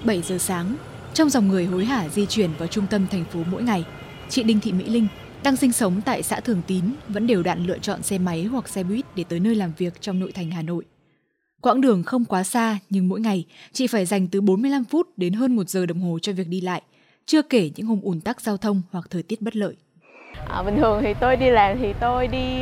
7 giờ sáng, trong dòng người hối hả di chuyển vào trung tâm thành phố mỗi ngày, chị Đinh Thị Mỹ Linh đang sinh sống tại xã Thường Tín vẫn đều đặn lựa chọn xe máy hoặc xe buýt để tới nơi làm việc trong nội thành Hà Nội. Quãng đường không quá xa nhưng mỗi ngày chị phải dành từ 45 phút đến hơn 1 giờ đồng hồ cho việc đi lại, chưa kể những hôm ùn tắc giao thông hoặc thời tiết bất lợi. Bình thường thì tôi đi làm thì tôi đi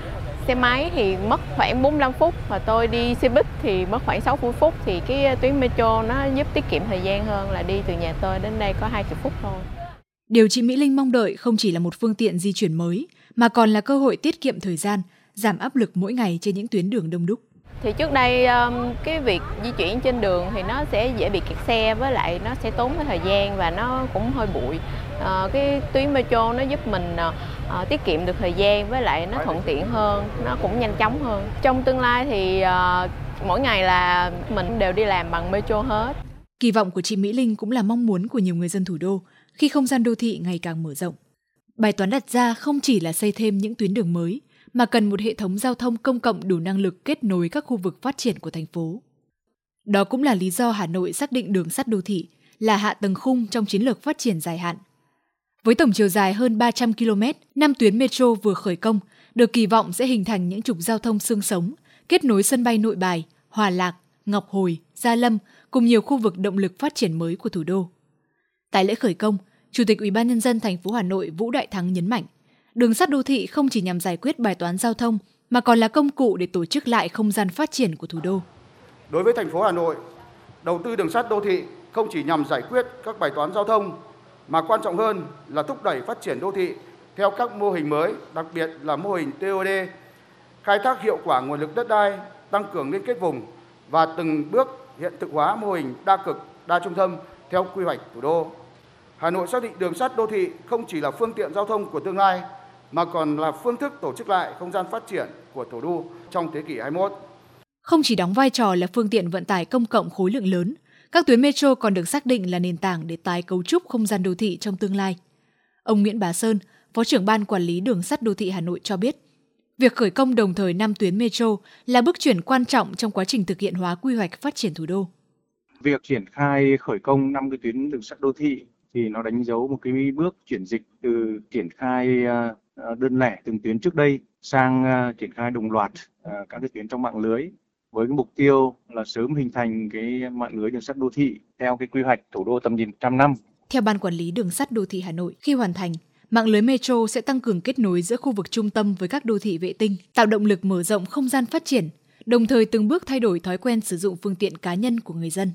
xe máy thì mất khoảng 45 phút và tôi đi xe buýt thì mất khoảng 60 phút, thì cái tuyến metro nó giúp tiết kiệm thời gian hơn là đi từ nhà tôi đến đây có 20 phút thôi. Điều chị Mỹ Linh mong đợi không chỉ là một phương tiện di chuyển mới mà còn là cơ hội tiết kiệm thời gian, giảm áp lực mỗi ngày trên những tuyến đường đông đúc. Thì trước đây cái việc di chuyển trên đường thì nó sẽ dễ bị kẹt xe, với lại nó sẽ tốn cái thời gian và nó cũng hơi bụi. Cái tuyến metro nó giúp mình tiết kiệm được thời gian, với lại nó thuận tiện hơn, nó cũng nhanh chóng hơn. Trong tương lai thì mỗi ngày là mình đều đi làm bằng metro hết. Kỳ vọng của chị Mỹ Linh cũng là mong muốn của nhiều người dân thủ đô khi không gian đô thị ngày càng mở rộng. Bài toán đặt ra không chỉ là xây thêm những tuyến đường mới, mà cần một hệ thống giao thông công cộng đủ năng lực kết nối các khu vực phát triển của thành phố. Đó cũng là lý do Hà Nội xác định đường sắt đô thị là hạ tầng khung trong chiến lược phát triển dài hạn. Với tổng chiều dài hơn 300 km, 5 tuyến metro vừa khởi công được kỳ vọng sẽ hình thành những trục giao thông xương sống, kết nối sân bay Nội Bài, Hòa Lạc, Ngọc Hồi, Gia Lâm cùng nhiều khu vực động lực phát triển mới của thủ đô. Tại lễ khởi công, Chủ tịch Ủy ban Nhân dân thành phố Hà Nội Vũ Đại Thắng nhấn mạnh, đường sắt đô thị không chỉ nhằm giải quyết bài toán giao thông mà còn là công cụ để tổ chức lại không gian phát triển của thủ đô. Đối với thành phố Hà Nội, đầu tư đường sắt đô thị không chỉ nhằm giải quyết các bài toán giao thông mà quan trọng hơn là thúc đẩy phát triển đô thị theo các mô hình mới, đặc biệt là mô hình TOD, khai thác hiệu quả nguồn lực đất đai, tăng cường liên kết vùng và từng bước hiện thực hóa mô hình đa cực, đa trung tâm theo quy hoạch thủ đô. Hà Nội xác định đường sắt đô thị không chỉ là phương tiện giao thông của tương lai mà còn là phương thức tổ chức lại không gian phát triển của thủ đô trong thế kỷ 21. Không chỉ đóng vai trò là phương tiện vận tải công cộng khối lượng lớn, các tuyến metro còn được xác định là nền tảng để tái cấu trúc không gian đô thị trong tương lai. Ông Nguyễn Bá Sơn, Phó trưởng Ban Quản lý Đường sắt Đô thị Hà Nội cho biết, việc khởi công đồng thời 5 tuyến metro là bước chuyển quan trọng trong quá trình thực hiện hóa quy hoạch phát triển thủ đô. Việc triển khai khởi công 5 cái tuyến đường sắt đô thị thì nó đánh dấu một cái bước chuyển dịch từ triển khai đơn lẻ từng tuyến trước đây sang triển khai đồng loạt các cái tuyến trong mạng lưới, với cái mục tiêu là sớm hình thành cái mạng lưới đường sắt đô thị theo cái quy hoạch thủ đô tầm nhìn 100 năm. Theo Ban Quản lý Đường sắt Đô thị Hà Nội, khi hoàn thành, mạng lưới metro sẽ tăng cường kết nối giữa khu vực trung tâm với các đô thị vệ tinh, tạo động lực mở rộng không gian phát triển, đồng thời từng bước thay đổi thói quen sử dụng phương tiện cá nhân của người dân.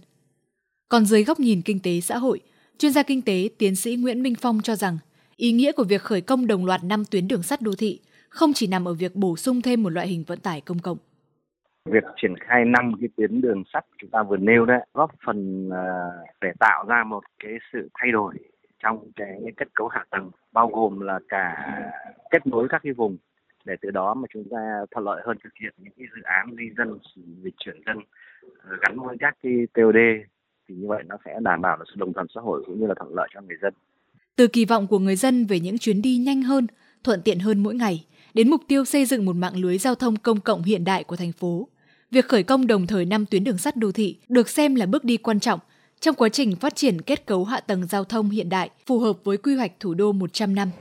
Còn dưới góc nhìn kinh tế xã hội, chuyên gia kinh tế tiến sĩ Nguyễn Minh Phong cho rằng, ý nghĩa của việc khởi công đồng loạt 5 tuyến đường sắt đô thị không chỉ nằm ở việc bổ sung thêm một loại hình vận tải công cộng. Việc triển khai 5 cái tuyến đường sắt chúng ta vừa nêu đấy góp phần để tạo ra một cái sự thay đổi trong cái kết cấu hạ tầng, bao gồm là cả kết nối các cái vùng để từ đó mà chúng ta thuận lợi hơn thực hiện những cái dự án di dân, dịch chuyển dân gắn với các cái TOD, thì như vậy nó sẽ đảm bảo được sự đồng thuận xã hội cũng như là thuận lợi cho người dân. Từ kỳ vọng của người dân về những chuyến đi nhanh hơn, thuận tiện hơn mỗi ngày, đến mục tiêu xây dựng một mạng lưới giao thông công cộng hiện đại của thành phố, việc khởi công đồng thời 5 tuyến đường sắt đô thị được xem là bước đi quan trọng trong quá trình phát triển kết cấu hạ tầng giao thông hiện đại phù hợp với quy hoạch thủ đô 100 năm.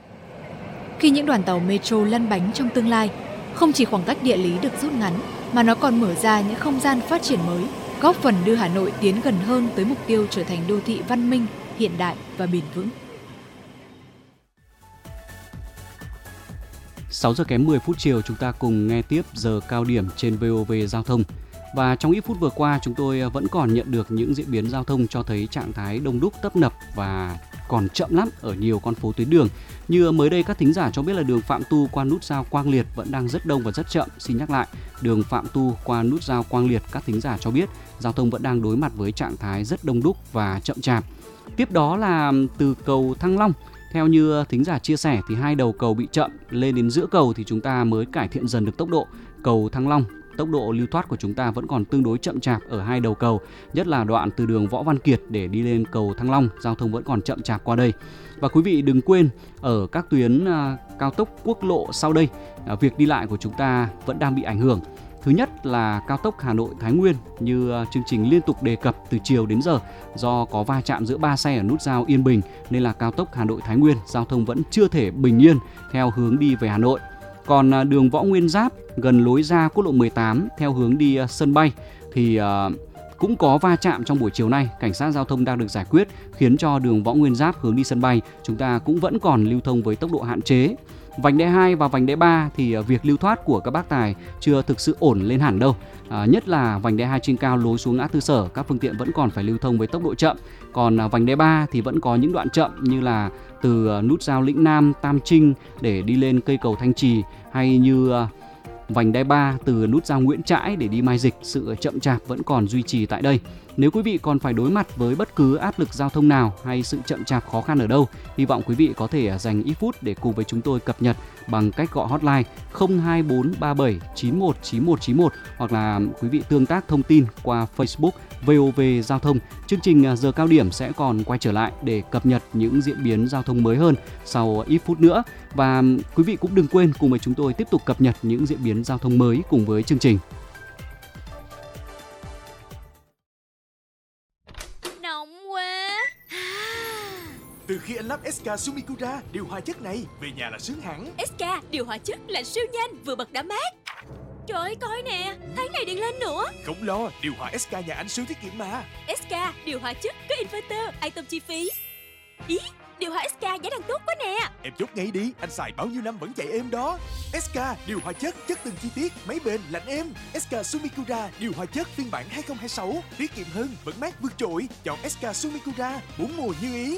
Khi những đoàn tàu metro lăn bánh trong tương lai, không chỉ khoảng cách địa lý được rút ngắn, mà nó còn mở ra những không gian phát triển mới, góp phần đưa Hà Nội tiến gần hơn tới mục tiêu trở thành đô thị văn minh, hiện đại và bền vững. 6 giờ kém 10 phút chiều, chúng ta cùng nghe tiếp giờ cao điểm trên VOV Giao thông. Và trong ít phút vừa qua, chúng tôi vẫn còn nhận được những diễn biến giao thông cho thấy trạng thái đông đúc tấp nập và còn chậm lắm ở nhiều con phố tuyến đường. Như mới đây các thính giả cho biết là đường Phạm Tu qua nút giao Quang Liệt vẫn đang rất đông và rất chậm. Xin nhắc lại, đường Phạm Tu qua nút giao Quang Liệt, các thính giả cho biết giao thông vẫn đang đối mặt với trạng thái rất đông đúc và chậm chạp. Tiếp đó là từ cầu Thăng Long. Theo như thính giả chia sẻ thì 2 đầu cầu bị chậm, lên đến giữa cầu thì chúng ta mới cải thiện dần được tốc độ. Cầu Thăng Long, tốc độ lưu thoát của chúng ta vẫn còn tương đối chậm chạp ở 2 đầu cầu, nhất là đoạn từ đường Võ Văn Kiệt để đi lên cầu Thăng Long, giao thông vẫn còn chậm chạp qua đây. Và quý vị đừng quên, ở các tuyến cao tốc quốc lộ sau đây, việc đi lại của chúng ta vẫn đang bị ảnh hưởng. Thứ nhất là cao tốc Hà Nội Thái Nguyên như chương trình liên tục đề cập từ chiều đến giờ, do có va chạm giữa 3 xe ở nút giao Yên Bình nên là cao tốc Hà Nội Thái Nguyên giao thông vẫn chưa thể bình yên theo hướng đi về Hà Nội. Còn đường Võ Nguyên Giáp gần lối ra quốc lộ 18 theo hướng đi sân bay thì cũng có va chạm trong buổi chiều nay. Cảnh sát giao thông đang được giải quyết khiến cho đường Võ Nguyên Giáp hướng đi sân bay chúng ta cũng vẫn còn lưu thông với tốc độ hạn chế. Vành đai 2 và vành đai 3 thì việc lưu thoát của các bác tài chưa thực sự ổn lên hẳn đâu. Nhất là vành đai 2 trên cao lối xuống ngã tư Sở, các phương tiện vẫn còn phải lưu thông với tốc độ chậm. Còn vành đai 3 thì vẫn có những đoạn chậm như là từ nút giao Lĩnh Nam, Tam Trinh để đi lên cây cầu Thanh Trì, hay như vành đai 3 từ nút giao Nguyễn Trãi để đi Mai Dịch, sự chậm chạp vẫn còn duy trì tại đây. Nếu quý vị còn phải đối mặt với bất cứ áp lực giao thông nào hay sự chậm chạp khó khăn ở đâu, hy vọng quý vị có thể dành ít phút để cùng với chúng tôi cập nhật bằng cách gọi hotline 02437919191 hoặc là quý vị tương tác thông tin qua Facebook VOV Giao thông. Chương trình Giờ Cao Điểm sẽ còn quay trở lại để cập nhật những diễn biến giao thông mới hơn sau ít phút nữa. Và quý vị cũng đừng quên cùng với chúng tôi tiếp tục cập nhật những diễn biến giao thông mới cùng với chương trình. Nóng quá. Từ khi anh lắp SK Sumikura điều hòa chất này, về nhà là sướng hẳn. SK điều hòa chất là siêu nhanh, vừa bật đã mát. Trời ơi, coi nè, tháng này điện lên nữa. Không lo, điều hòa SK nhà anh siêu tiết kiệm mà. SK điều hòa chất có inverter, an tâm chi phí. Ý, điều hòa SK giá đang tốt quá nè. Em chốt ngay đi, anh xài bao nhiêu năm vẫn chạy êm đó. SK điều hòa chất từng chi tiết, máy bền, lạnh êm. SK Sumikura điều hòa chất phiên bản 2026, tiết kiệm hơn, vẫn mát vượt trội. Chọn SK Sumikura, 4 mùa như ý.